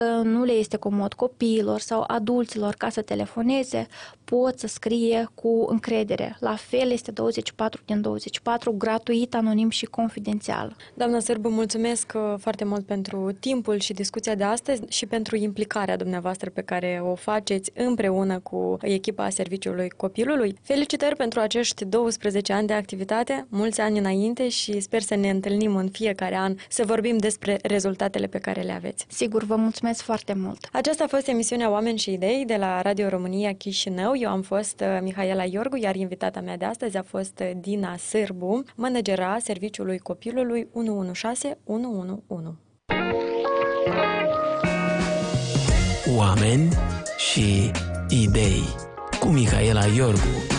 nu le este comod copiilor sau adulților ca să telefoneze, pot să scrie cu încredere. La fel este 24 din 24, gratuit, anonim și confidențial. Doamna Sârbu, mulțumesc foarte mult pentru timpul și discuția de astăzi și pentru implicarea dumneavoastră pe care o faceți împreună cu echipa Serviciului Copilului. Felicitări pentru acești 12 ani de activitate, mulți ani înainte și sper să ne întâlnim în fiecare an să vorbim despre rezultatele pe care le aveți. Sigur, vă mulțumesc foarte mult! Aceasta a fost emisiunea Oameni și Idei de la Radio România Chișinău. Eu am fost Mihaela Iorgu, iar invitata mea de astăzi a fost Dina Sârbu, managera Serviciului Copilului 116111. Oameni și Idei cu Mihaela Iorgu.